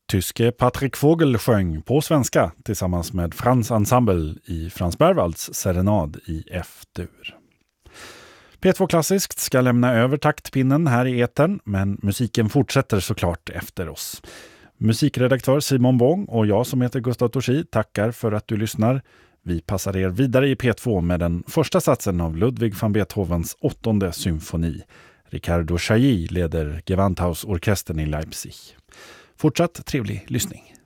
Tyske Patrick Vogel sjöng på svenska tillsammans med Franz Ensemble i Frans Berwalds serenad i F-dur. P2 Klassiskt ska lämna över taktpinnen här i etern, men musiken fortsätter såklart efter oss. Musikredaktör Simon Bång och jag som heter Gustav Torsi tackar för att du lyssnar. Vi passar er vidare i P2 med den första satsen av Ludwig van Beethovens 8:e symfoni. Riccardo Chailly leder Gewandhausorkestern i Leipzig. Fortsatt trevlig lyssning.